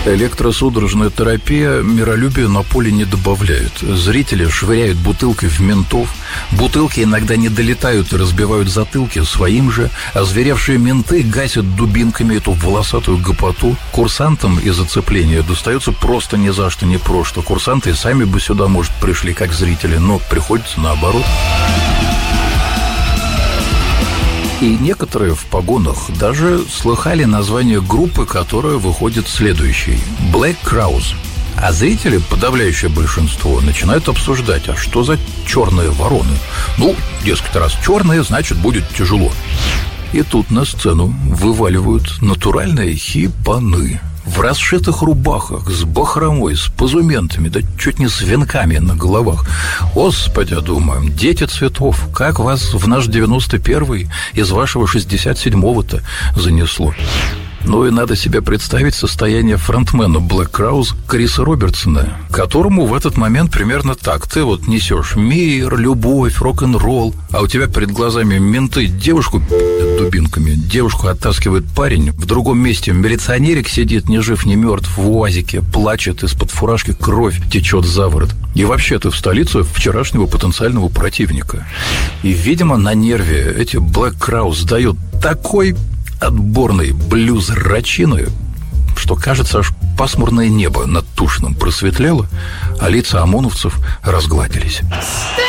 Электросудорожная терапия миролюбию на поле не добавляет. Зрители швыряют бутылкой в ментов. Бутылки иногда не долетают и разбивают затылки своим же. Озверевшие менты гасят дубинками эту волосатую гопоту. Курсантам из зацепления достается просто ни за что, ни про что. Курсанты сами бы сюда, может, пришли как зрители, но приходится наоборот. И некоторые в погонах даже слыхали название группы, которая выходит следующей – Black Crowes. А зрители, подавляющее большинство, начинают обсуждать, а что за черные вороны? Ну, дескать, раз черные, значит, будет тяжело. И тут на сцену вываливают натуральные хипаны в расшитых рубахах, с бахромой, с позументами, да чуть не с венками на головах. Господи, думаем, дети цветов, как вас в наш 91-й из вашего 67-го-то занесло? Ну и надо себе представить состояние фронтмена Black Crowes Криса Робертсона, которому в этот момент примерно так. Ты вот несешь мир, любовь, рок-н-ролл, а у тебя перед глазами менты девушку дубинками, девушку оттаскивает парень, в другом месте милиционерик сидит ни жив, ни мертв в уазике, плачет, из-под фуражки кровь течет за ворот. И вообще ты в столицу вчерашнего потенциального противника. И, видимо, на нерве эти Black Crowes дают такой отборный блюз рачины, что, кажется, аж пасмурное небо над Тушиным просветлело, а лица ОМОНовцев разгладились.